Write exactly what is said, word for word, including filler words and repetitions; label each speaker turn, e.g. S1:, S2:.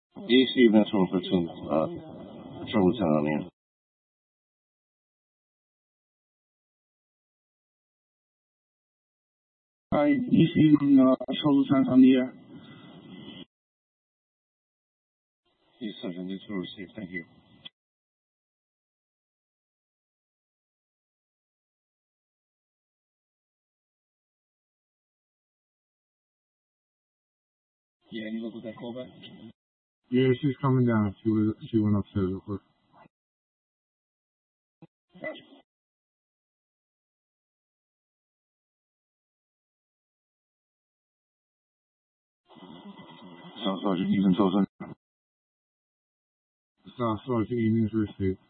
S1: A C Vessel Platoon, uh, Trouble Town here. Hi, E C uh, Trouble Town on the air. Yes, Sergeant, this will receive, thank you. Yeah, any look at that callback? Yeah, she's coming down. She was she went upstairs real quick. South Sergeant Ethan Tosin. South Sergeant Evening's received.